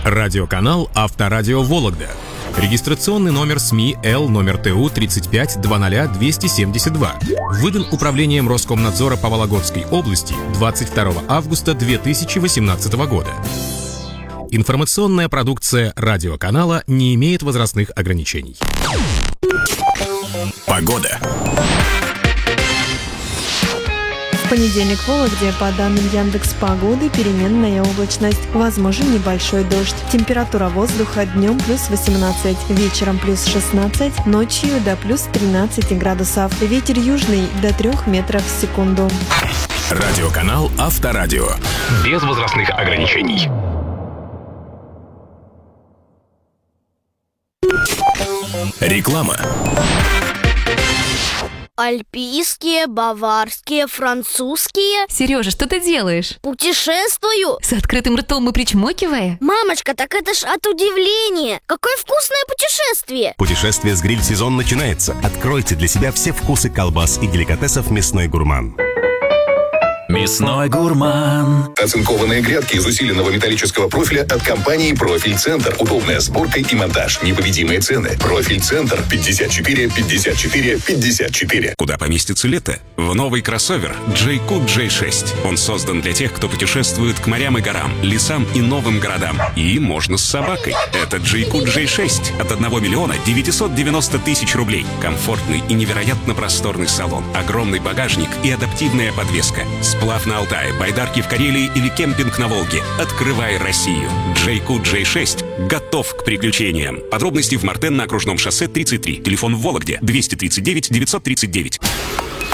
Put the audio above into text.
Радиоканал «Авторадио Вологда». Регистрационный номер СМИ Л номер ТУ 3520272. Выдан Управлением Роскомнадзора по Вологодской области 22 августа 2018 года. Информационная продукция радиоканала не имеет возрастных ограничений. Погода. В понедельник в Вологде, по данным Яндекс.Погоды, переменная облачность. Возможен небольшой дождь. Температура воздуха днем плюс 18, вечером плюс 16, ночью до плюс 13 градусов. Ветер южный до 3 метров в секунду. Радиоканал «Авторадио». Без возрастных ограничений. Реклама. Альпийские, баварские, французские. Сережа, что ты делаешь? Путешествую. С открытым ртом и причмокивая? Мамочка, так это ж от удивления. Какое вкусное путешествие. Путешествие с гриль-сезон начинается. Откройте для себя все вкусы колбас и деликатесов «Мясной гурман». Мясной гурман. Оцинкованные грядки из усиленного металлического профиля от компании «Профиль Центр». Удобная сборка и монтаж. Непобедимые цены. «Профиль Центр» 54 54 54. Куда поместится лето? В новый кроссовер Джейкут J6. Он создан для тех, кто путешествует к морям и горам, лесам и новым городам. И можно с собакой. Это Джейкут J6 от 1 миллиона 990 тысяч рублей. Комфортный и невероятно просторный салон, огромный багажник и адаптивная подвеска. Сплав на Алтае, байдарки в Карелии или кемпинг на Волге. Открывай Россию. Джейкут J6 готов к приключениям. Подробности в Мартен на окружном шоссе 33. Телефон в Вологде 239 939.